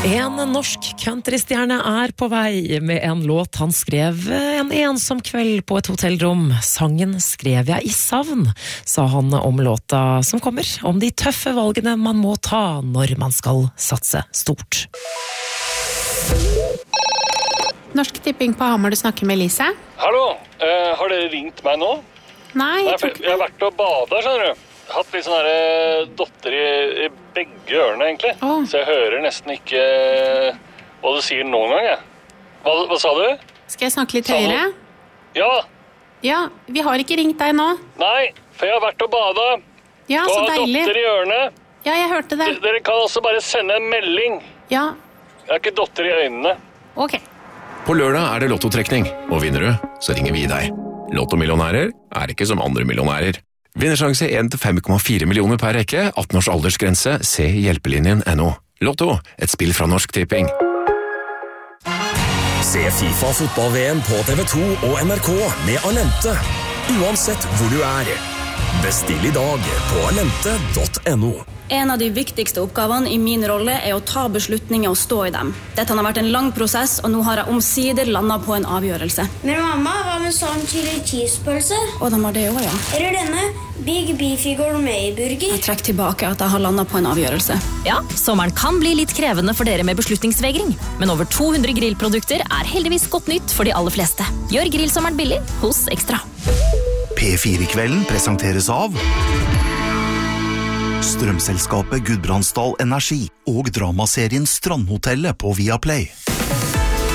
En norsk countrystjerne på vei med en låt han skrev en ensom kveld på et hotellrom. Sangen skrev jeg i savn, sa han om låta som kommer, om de tøffe valgene man må ta når man skal satse stort. Norsk Tipping på Hamar, du snakker med Elise. Hallo, har dere ringt meg nå? Nei, jeg tror ikke Jeg har vært og badet, skjønner du. Hatt litt sånn her dotter i begge ørene, egentlig. Så jeg hører nesten ikke hva du sier noen gang, jeg. Hva sa du? Skal jeg snakke litt høyere? Ja. Ja, vi har ikke ringt deg nå. Nei, for jeg har vært og badet. Ja, så og deilig. Og dotter i ørene. Ja, jeg hørte det. Dere kan også bare sende en melding. Ja. Jeg har ikke dotter i øynene. Ok. På lørdag det lottotrekning, og vinner du, så ringer vi deg. Lottomillionærer ikke som andre millionærer. Vinnersjanse 1-5,4 millioner per rekke, 18 års aldersgrense, se hjelpelinjen.no. Lotto, et spill fra Norsk Tipping. Se FIFA fotball-VM på TV2 og NRK med Alente. Uansett hvor du Bestill i dag på alente.no. En av de viktigste oppgavene i min rolle å ta beslutninger og stå i dem. Dette har vært en lang prosess, og nå har jeg omsider landet på en avgjørelse. Men mamma, hva med sånn chili cheese-pølse? Og de har det også, ja. Eller denne Big Beefy Gourmet-burger? Jeg trekker tilbake at jeg har landet på en avgjørelse. Ja, sommeren kan bli litt krevende for dere med beslutningsvegring, men over 200 grillprodukter heldigvis godt nytt for de aller fleste. Gjør grillsommeren billig hos Ekstra. P4-kvelden presenteres av Strømselskapet Gudbrandsdal Energi og dramaserien Strandhotellet på Viaplay.